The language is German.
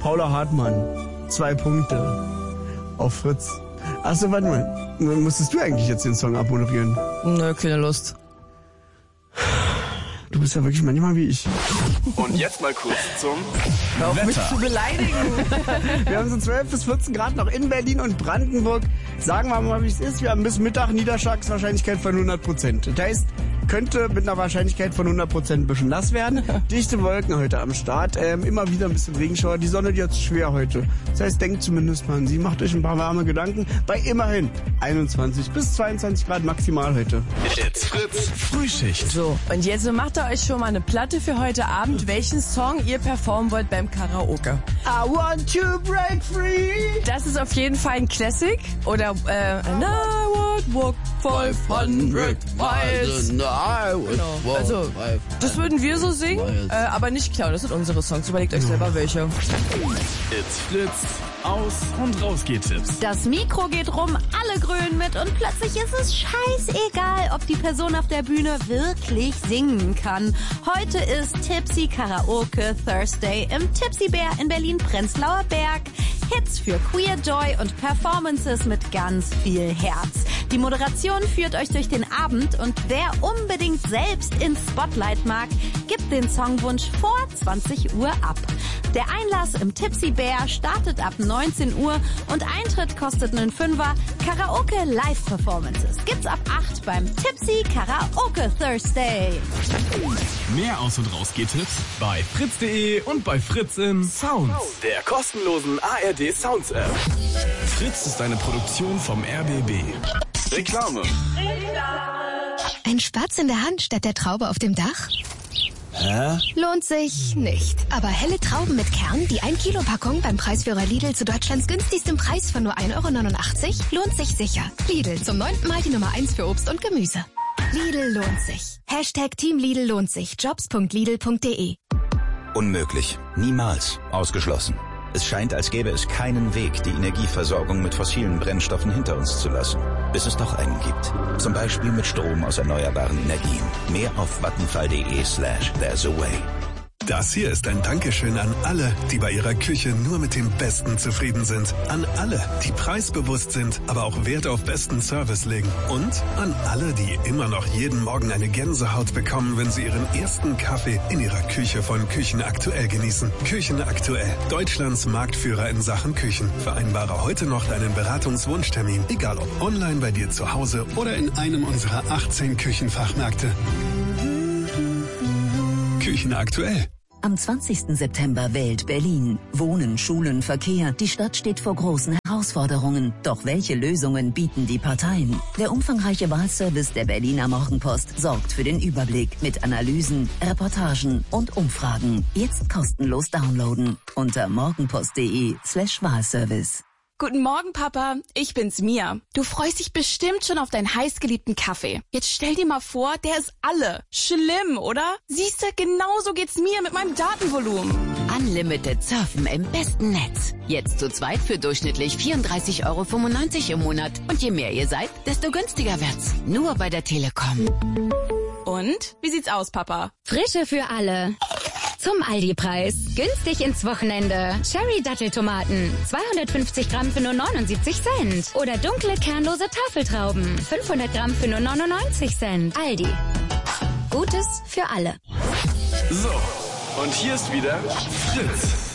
Paula Hartmann. 2 Punkte. Auf Fritz. Achso, warte mal. Musstest du eigentlich jetzt den Song abmoderieren? Nö, keine Lust. Du bist ja wirklich manchmal wie ich. Und jetzt mal kurz zum Hör auf Wetter. mich zu beleidigen. Wir haben so 12 bis 14 Grad noch in Berlin und Brandenburg. Sagen wir mal, wie es ist. Wir haben bis Mittag Niederschlagswahrscheinlichkeit von 100%. Das heißt, könnte mit einer Wahrscheinlichkeit von 100% ein bisschen nass werden. Dichte Wolken heute am Start. Immer wieder ein bisschen Regenschauer. Die Sonne, die hat es schwer heute. Das heißt, denkt zumindest mal an sie. Macht euch ein paar warme Gedanken. Bei immerhin 21 bis 22 Grad maximal heute. It's Fritz Frühschicht. So, und jetzt macht ihr euch schon mal eine Platte für heute Abend, welchen Song ihr performen wollt beim Karaoke. I want to break free. Das ist auf jeden Fall ein Classic. Oder, and I would walk 500 miles. Genau. Also, das würden wir so singen, aber nicht klar, das sind unsere Songs. Überlegt euch selber welche. It's Fritz. Aus- und Rausgeht-Tipps. Das Mikro geht rum, alle grölen mit und plötzlich ist es scheißegal, ob die Person auf der Bühne wirklich singen kann. Heute ist Tipsy Karaoke Thursday im Tipsy Bear in Berlin-Prenzlauer Berg. Hits für Queer Joy und Performances mit ganz viel Herz. Die Moderation führt euch durch den Abend und wer unbedingt selbst ins Spotlight mag, gibt den Songwunsch vor 20 Uhr ab. Der Einlass im Tipsy Bear startet ab 19 Uhr und Eintritt kostet einen Fünfer. Karaoke Live Performances gibt's ab 8 beim Tipsy Karaoke Thursday. Mehr Aus- und Rausgeht-Tipps bei fritz.de und bei Fritz im Sounds, der kostenlosen ARD Sounds App. Fritz ist eine Produktion vom RBB. Reklame. Ein Spatz in der Hand statt der Traube auf dem Dach? Hä? Lohnt sich nicht. Aber helle Trauben mit Kern, die 1 Kilo Packung beim Preisführer Lidl zu Deutschlands günstigstem Preis von nur 1,89 € lohnt sich sicher. Lidl, zum 9. Mal die Nummer 1 für Obst und Gemüse. Lidl lohnt sich. Hashtag Team Lidl lohnt sich. Jobs.lidl.de. Unmöglich. Niemals. Ausgeschlossen. Es scheint, als gäbe es keinen Weg, die Energieversorgung mit fossilen Brennstoffen hinter uns zu lassen. Bis es doch einen gibt. Zum Beispiel mit Strom aus erneuerbaren Energien. Mehr auf vattenfall.de/there's a way. Das hier ist ein Dankeschön an alle, die bei ihrer Küche nur mit dem Besten zufrieden sind. An alle, die preisbewusst sind, aber auch Wert auf besten Service legen. Und an alle, die immer noch jeden Morgen eine Gänsehaut bekommen, wenn sie ihren ersten Kaffee in ihrer Küche von Küchen Aktuell genießen. Küchen Aktuell, Deutschlands Marktführer in Sachen Küchen. Vereinbare heute noch deinen Beratungswunschtermin, egal ob online bei dir zu Hause oder in einem unserer 18 Küchenfachmärkte. Küchen Aktuell. Am 20. September wählt Berlin. Wohnen, Schulen, Verkehr. Die Stadt steht vor großen Herausforderungen. Doch welche Lösungen bieten die Parteien? Der umfangreiche Wahlservice der Berliner Morgenpost sorgt für den Überblick mit Analysen, Reportagen und Umfragen. Jetzt kostenlos downloaden unter morgenpost.de/Wahlservice. Guten Morgen, Papa. Ich bin's, Mia. Du freust dich bestimmt schon auf deinen heißgeliebten Kaffee. Jetzt stell dir mal vor, der ist alle. Schlimm, oder? Siehste, genauso geht's mir mit meinem Datenvolumen. Unlimited Surfen im besten Netz. Jetzt zu zweit für durchschnittlich 34,95 € im Monat. Und je mehr ihr seid, desto günstiger wird's. Nur bei der Telekom. Und? Wie sieht's aus, Papa? Frische für alle. Zum Aldi-Preis. Günstig ins Wochenende. Cherry-Datteltomaten. 250 Gramm für nur 79 Cent. Oder dunkle, kernlose Tafeltrauben. 500 Gramm für nur 99 Cent. Aldi. Gutes für alle. So, und hier ist wieder Fritz.